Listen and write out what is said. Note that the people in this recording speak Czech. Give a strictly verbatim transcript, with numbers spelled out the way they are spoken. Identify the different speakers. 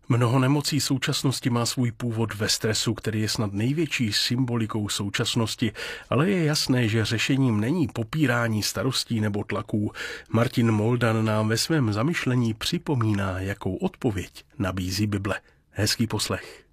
Speaker 1: Mnoho nemocí současnosti má svůj původ ve stresu, který je snad největší symbolikou současnosti, ale je jasné, že řešením není popírání starostí nebo tlaků. Martin Moldan nám ve svém zamyšlení připomíná, jakou odpověď nabízí Bible. Hezký poslech.